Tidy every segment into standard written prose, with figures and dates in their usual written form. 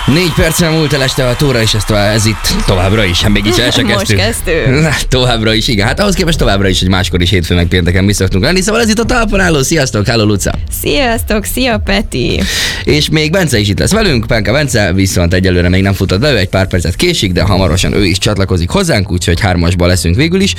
4 perccel múlt el este 6 óra, és ez itt továbbra is, még így el se kezdtük. Most kezdtünk. Továbbra is, igen. Hát ahhoz képest továbbra is, hogy máskor is hétfőn meg pénteken mi szoktunk lenni. Szóval ez itt a Talpon Álló. Sziasztok, hello Luca. Sziasztok, szia Peti. És még Bence is itt lesz velünk. Penka Bence viszont egyelőre még nem futott be, ő egy pár percet késik, de hamarosan ő is csatlakozik hozzánk, úgyhogy 3-asban leszünk végül is.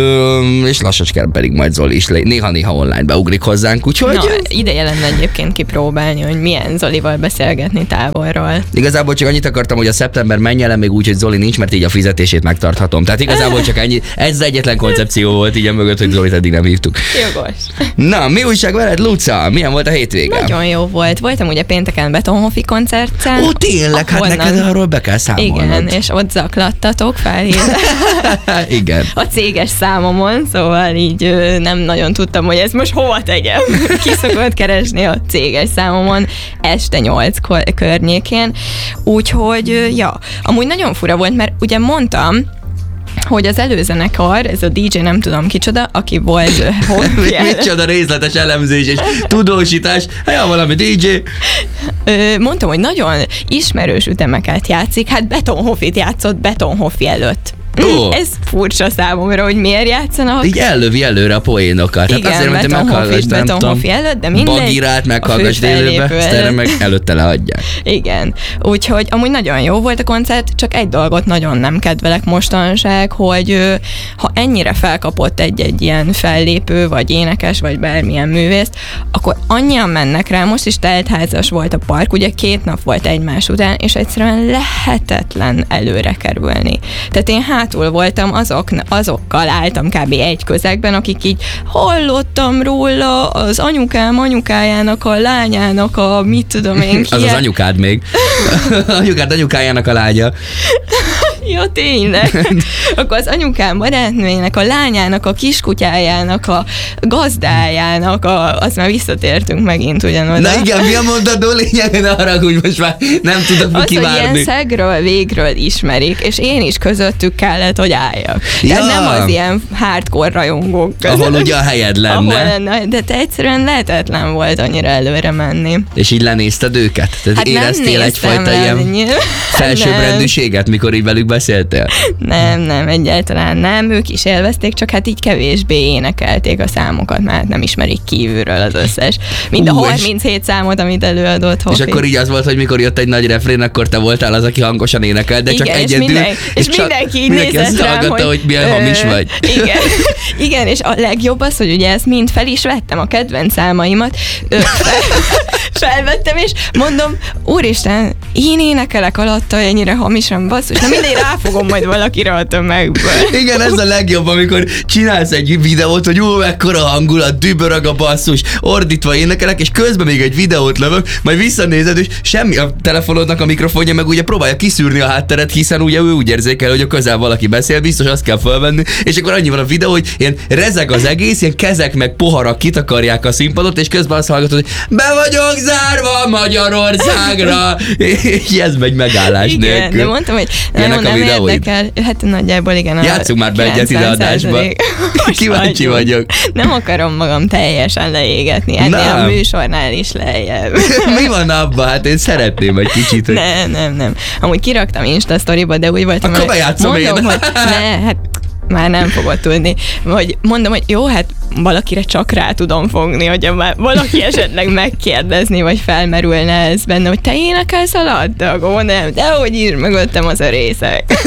És lassacskán pedig majd Zoli is néha-néha online beugrik hozzánk, úgyhogy... Na, ideje lenne egyébként kipróbálni, hogy milyen Zolival beszélgetni távolról. Igazából csak annyit akartam, hogy a szeptember menjen el még úgy, hogy Zoli nincs, mert így a fizetését megtarthatom. Tehát igazából csak ennyi. Ez egyetlen koncepció volt így mögött, hogy Zolit eddig nem hívtuk. Jogos. Na, mi újság veled, Luca? Milyen volt a hétvége? Nagyon jó volt. Voltam ugye pénteken Betonhofi koncerten. Ó, tényleg, hát neked arról be kell számolnod. Igen, és ott zaklattatok felhívni. Igen. A céges számomon, szóval így nem nagyon tudtam, hogy ezt most hova tegyem. Ki szokott keresni a céges számomon este 8 környékén. Úgyhogy, ja, amúgy nagyon fura volt, mert ugye mondtam, hogy az előzenekar, ez a DJ nem tudom kicsoda, aki volt... Micsoda részletes elemzés és tudósítás, ja, valami DJ. Mondtam, hogy nagyon ismerős ütemeket játszik, hát Betonhofit játszott Betonhofi előtt. Ez furcsa számomra, hogy miért játszanak. Így ellövi előre a poénokat. Igen, hát azért, mert meghallgass, nem tudom, előtt, de mindegy. Bagirát meghallgass délőbe, aztán meg előtte leadják. Igen, úgyhogy amúgy nagyon jó volt a koncert, csak egy dolgot nagyon nem kedvelek mostanság, hogy ha ennyire felkapott egy ilyen fellépő, vagy énekes, vagy bármilyen művész, akkor annyian mennek rá, most is teltházas volt a park, ugye 2 nap volt egymás után, és egyszerűen lehetetlen előre kerülni. Tehát én hátul voltam, azokkal álltam kb. Egy közegben, akik így hallottam róla az anyukájának, a lányának, a mit tudom én. Az anyukád még. Anyukájának a lánya. Ja, tényleg. Akkor az anyukám barátnőjének, a lányának, a kiskutyájának, a gazdájának, azt már visszatértünk megint ugyanoda. Na igen, mi a mondandó lényeg? Ne haragudj, most már nem tudok kivárni. Az, hogy ilyen szegről, végről ismerik, és én is közöttük kellett, hogy álljak. Ja. Tehát nem az ilyen hardcore rajongók között. Ahol ugye a helyed lenne. Ahol lenne, de egyszerűen lehetetlen volt annyira előre menni. És így lenézted őket? Tehát hát éreztél egyfajta ilyen felsőbbrendűséget, mikor így velük beszéltél? Nem, egyáltalán nem. Ők is élvezték, csak hát így kevésbé énekelték a számokat, mert nem ismerik kívülről az összes. Mind a 37 számot, amit előadott Hofi. És akkor így az volt, hogy mikor jött egy nagy refrén, akkor te voltál az, aki hangosan énekel, de igen, csak egyedül. És mindenki így nézett rám, hogy milyen hamis vagy. Igen, és a legjobb az, hogy ugye ezt mind fel is vettem, a kedvenc számaimat. Felvettem, és mondom, úristen, én énekelek alatta ennyire hamisan, basszus, na mindegy, ráfogom majd valakire a tömegből. Igen, ez a legjobb, amikor csinálsz egy videót, hogy mekkora hangulat, dübörög a basszus, ordítva énekelek, és közben még egy videót lövök, majd visszanézed, és semmi a telefonodnak a mikrofonja, meg ugye próbálja kiszűrni a hátteret, hiszen ugye ő úgy érzékel, hogy a közel valaki beszél, biztos azt kell felvenni, és akkor annyi van a videó, hogy ilyen rezeg az egész, ilyen kezek meg poharak kitakarják a színpadot, és közben azt hallgatod, hogy be vagyok zárva Magyarországra, és ez megy megállás igen, nélkül. De mondtam, hogy nem érdekel. Hát nagyjából igen. Játsszunk már be egyet ide adásba. Kíváncsi vagyok. Nem akarom magam teljesen leégetni. Ennél a műsornál is lejjebb. Mi van abban? Hát én szeretném egy kicsit. Hogy... Nem. Amúgy kiraktam Insta sztoriba, de úgy voltam, akkor bejátszom én. Hogy hát már nem fogod tudni. Vagy mondom, hogy jó, hát valakire csak rá tudom fogni, hogyha már valaki esetleg megkérdezni, vagy felmerülne ez benne, hogy te énekelsz alatt? Akkor nem, de hogy írd mögöttem az a részek.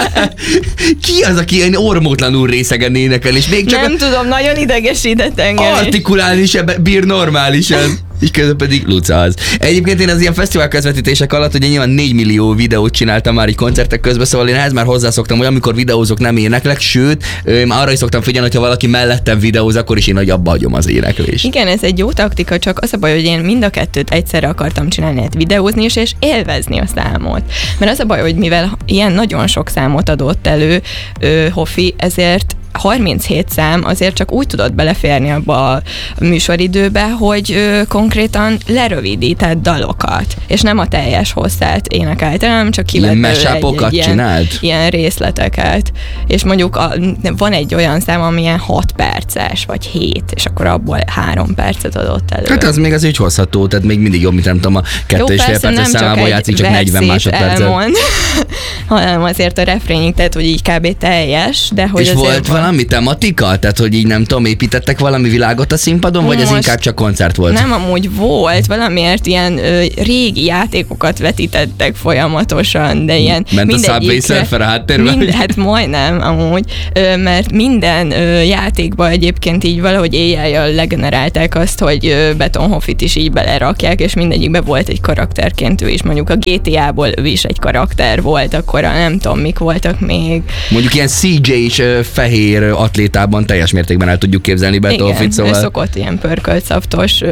Ki az, aki ilyen ormótlanul részegen énekel, és még csak nem tudom, nagyon idegesített engem. Artikulálni se bír normálisan. És közben pedig Luca az. Egyébként én az ilyen fesztivál közvetítések alatt ugye nyilván 4 millió videót csináltam már így koncertek közben, szóval én ehhez már hozzászoktam, hogy amikor videózok nem éneklek, sőt, én arra is szoktam figyelni, hogyha valaki mellettem videóz, akkor is én hogy abba hagyom az éneklést. Igen, ez egy jó taktika, csak az a baj, hogy én mind a kettőt egyszerre akartam csinálni, hát videózni is, és élvezni a számot. Mert az a baj, hogy mivel ilyen nagyon sok számot adott elő Hofi, ezért 37 szám azért csak úgy tudott beleférni abba a műsoridőbe, hogy konkrétan lerövidített dalokat, és nem a teljes hosszát énekelte, hanem csak kivett ilyen részleteket. És mondjuk van egy olyan szám, ami ilyen 6 perces, vagy 7, és akkor abból 3 percet adott elő. Hát az még az úgy hozható, tehát még mindig jobb, mint nem tudom, a 2,5 perces számából játszik, csak 40 másodpercet. Hanem azért a refrénig, tehát hogy így kb. Teljes, de hogy és volt valami tematika? Tehát, hogy így nem tudom, építettek valami világot a színpadon, vagy ez inkább csak koncert volt? Nem, amúgy volt, valamiért ilyen régi játékokat vetítettek folyamatosan, de ilyen ment a Subway Surfer a háttérben? Hát majdnem amúgy, mert minden játékban egyébként így valahogy éjjel legenerálták azt, hogy Beton Hoffit is így belerakják, és mindegyikben volt egy karakterként ő is. Mondjuk a GTA-ból ő is egy karakter volt, akkor nem tudom, mik voltak még. Mondjuk ilyen CJ-s fehér atlétában teljes mértékben el tudjuk képzelni Beton Hoffit, szóval... Igen, szokott ilyen pörkölt szaftos